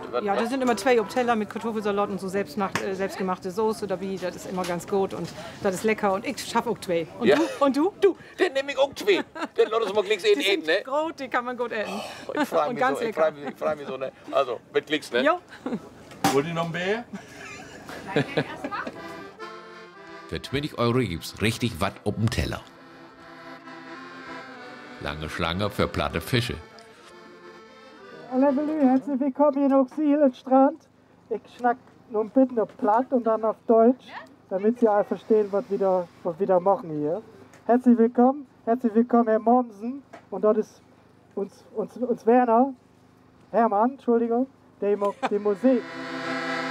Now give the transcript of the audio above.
Ja, das sind immer 2 auf Teller mit Kartoffelsalat und so selbstgemachte Soße oder wie. Das ist immer ganz gut und das ist lecker. Und ich schaffe auch 2. Und Ja. du? Und du? Du, den nehme ich auch 2. Den lassen wir mal gleich in Die eten, sind ne? groß, die kann man gut essen. Ich freue Und mich ganz so, lecker. ich freu mich so, ne? Also, mit Klicks, ne? Jo. Wollt ihr noch ein Bär? Für 20 € gibt's richtig was auf dem Teller. Lange Schlange für platte Fische. Hallo, herzlich willkommen hier in Oxylenstrand. Ich schnack nur ein bisschen auf Platt und dann auf Deutsch, damit Sie alle verstehen, was wir da machen hier. Herzlich willkommen Herr Mommsen. Und dort ist uns Werner, Hermann, Entschuldigung, der macht die Musik.